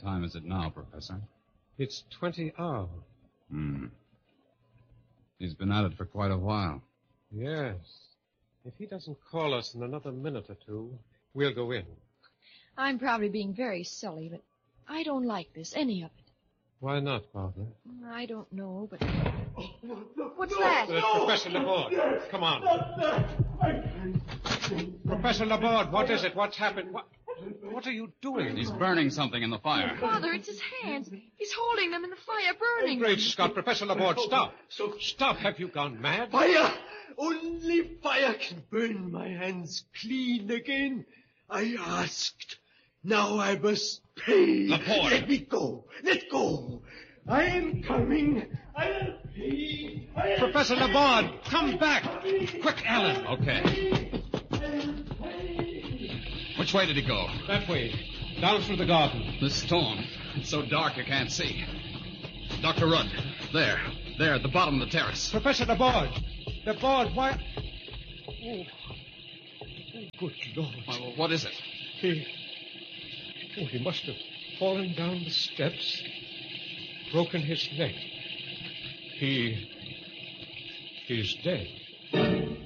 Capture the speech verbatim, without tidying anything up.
time is it now, Professor? It's twenty hours. Hmm. He's been at it for quite a while. Yes. If he doesn't call us in another minute or two, we'll go in. I'm probably being very silly, but I don't like this, any of it. Why not, Barbara? I don't know, but... What's that? Uh, Professor Laborde, come on. Professor Laborde, what is it? What's happened? What, what are you doing? He's burning something in the fire. Father, it's his hands. He's holding them in the fire, burning Great them. Scott, Professor Laborde, stop. Stop, have you gone mad? Fire! Only fire can burn my hands clean again. I asked. Now I must pay. Laborde. Let me go. Let go. I am coming. I'll pay. I'll Professor pay. Laborde, come back. Quick, Alan. Okay. Which way did he go? That way. Down through the garden. The storm. It's so dark you can't see. Doctor Rudd. There. There, at the bottom of the terrace. Professor Laborde. Laborde, why... Oh. Oh, good Lord. Well, what is it? He... Oh, he must have fallen down the steps, broken his neck. He... He's dead.